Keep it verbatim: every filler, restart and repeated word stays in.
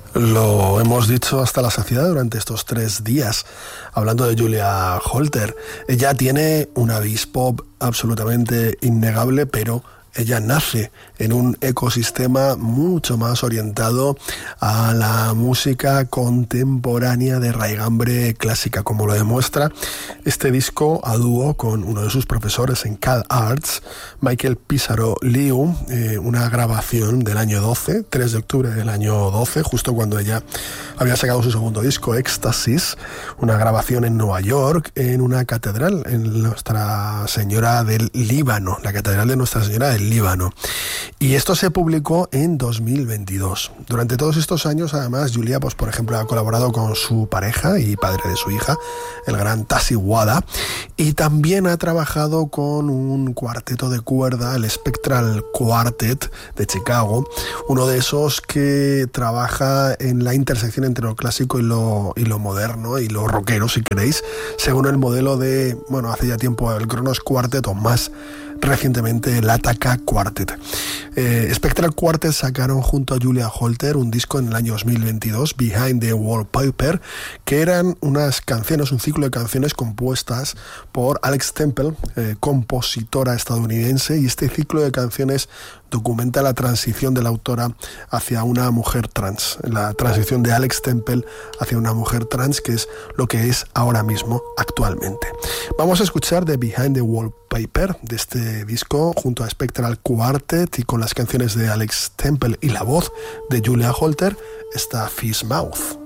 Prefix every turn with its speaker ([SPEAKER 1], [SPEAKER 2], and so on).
[SPEAKER 1] Lo hemos dicho hasta la saciedad durante estos tres días, hablando de Julia Holter. Ella tiene una vis pop absolutamente innegable, pero ella nace en un ecosistema mucho más orientado a la música contemporánea de raigambre clásica, como lo demuestra este disco a dúo con uno de sus profesores en Cal Arts, Michael Pissarro Liu, eh, una grabación del año doce, tres de octubre del año doce, justo cuando ella había sacado su segundo disco, Éxtasis, una grabación en Nueva York, en una catedral, en Nuestra Señora del Líbano, la catedral de Nuestra Señora del Líbano. Y esto se publicó en dos mil veintidós. Durante todos estos años, además, Julia, pues por ejemplo, ha colaborado con su pareja y padre de su hija, el gran Tasi Wada, y también ha trabajado con un cuarteto de cuerda, el Spectral Quartet de Chicago, uno de esos que trabaja en la intersección entre lo clásico y lo, y lo moderno y lo rockero, si queréis, según el modelo de, bueno, hace ya tiempo el Kronos Quartet, o más recientemente el Ataka Quartet. Eh, Spectral Quartet sacaron junto a Julia Holter un disco en el año dos mil veintidós, Behind the Wallpaper, que eran unas canciones, un ciclo de canciones compuestas por Alex Temple, eh, compositora estadounidense, y este ciclo de canciones documenta la transición de la autora hacia una mujer trans, la transición de Alex Temple hacia una mujer trans, que es lo que es ahora mismo, actualmente. Vamos a escuchar de Behind the Wallpaper, de este disco, junto a Spectral Quartet, y con las canciones de Alex Temple y la voz de Julia Holter, está Fish Mouth.